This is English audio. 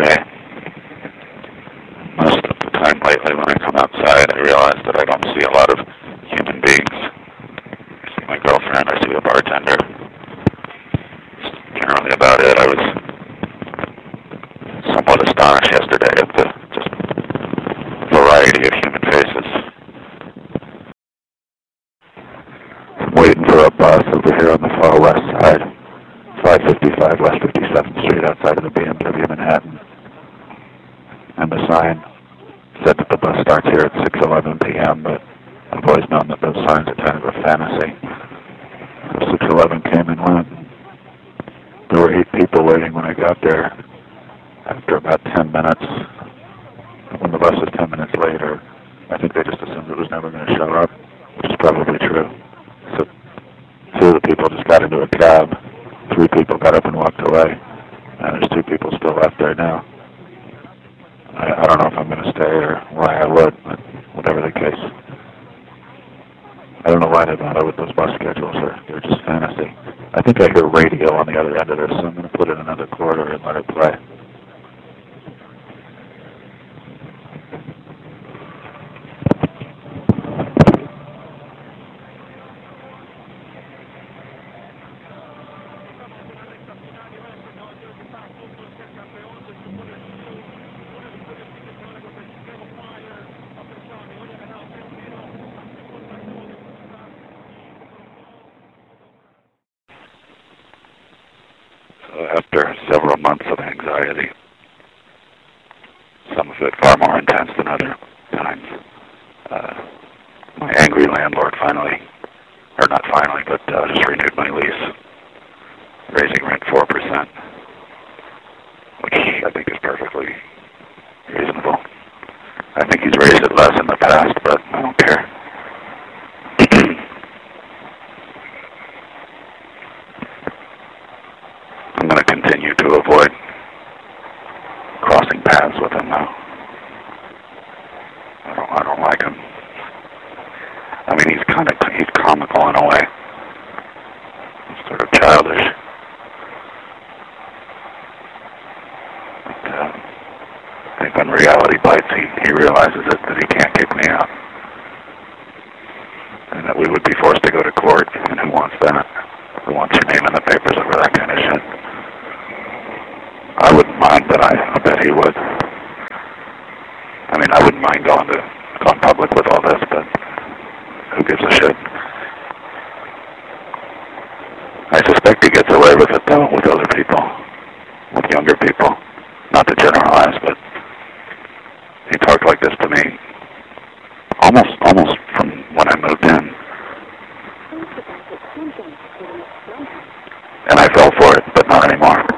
yesterday. Most of the time lately when I come outside, I realize that I don't see a lot of human beings. I see my girlfriend, I see a bartender. That's generally about it. I was somewhat astonished yesterday at the just variety of human faces. I'm waiting for a bus over here on the far west side, 555 West 57th Street outside of the BMW Manhattan. And the sign said that the bus starts here at 6:11 p.m., but I've always known that those signs are kind of a fantasy. 6:11 came and went. There were 8 people waiting when I got there. After about 10 minutes, when the bus was 10 minutes later, I think they just assumed it was never going to show up, which is probably true. So 2 of the people just got into a cab. 3 people got up and walked away. And there's 2 people still left there now. I don't know if I'm going to stay or why I would, but whatever the case. I don't know why they bother with those bus schedules. They're just fantasy. I think I hear radio on the other end of this, so I'm going to put in another quarter and let it play. After several months of anxiety, some of it far more intense than other times, my angry landlord finally, or not finally, but just renewed my lease, raising rent 4%, which I think is perfectly reasonable. I think he's raised it less in the past, but I don't care. I'm going to continue to avoid crossing paths with him now. I don't like him. I mean, he's comical in a way. He's sort of childish. But, I think when reality bites, he realizes that he can't kick me out. And that we would be forced to go to court, and who wants that? Who wants your name in the papers over that kind of shit? I wouldn't mind, but I bet he would. I mean, I wouldn't mind going public with all this, but who gives a shit? I suspect he gets away with it, though, with other people, with younger people. Not to generalize, but he talked like this to me almost from when I moved in. And I fell for it, but not anymore.